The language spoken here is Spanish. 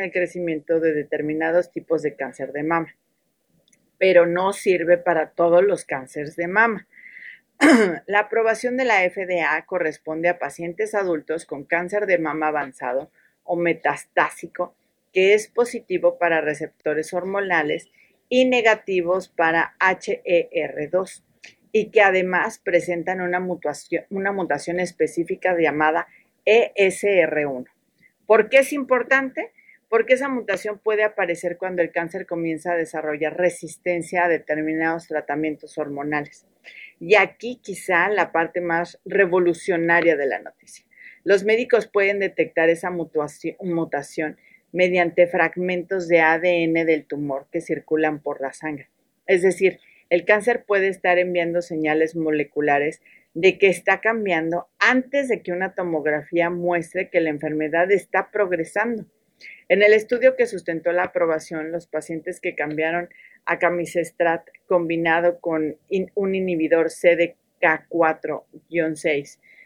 el crecimiento de determinados tipos de cáncer de mama, pero no sirve para todos los cánceres de mama. La aprobación de la FDA corresponde a pacientes adultos con cáncer de mama avanzado o metastásico que es positivo para receptores hormonales y negativos para HER2 y que además presentan una mutación específica llamada ESR1. ¿Por qué es importante? Porque esa mutación puede aparecer cuando el cáncer comienza a desarrollar resistencia a determinados tratamientos hormonales. Y aquí quizá la parte más revolucionaria de la noticia. Los médicos pueden detectar esa mutación mediante fragmentos de ADN del tumor que circulan por la sangre. Es decir, el cáncer puede estar enviando señales moleculares de que está cambiando antes de que una tomografía muestre que la enfermedad está progresando. En el estudio que sustentó la aprobación, los pacientes que cambiaron a camizestrant combinado con un inhibidor CDK4-6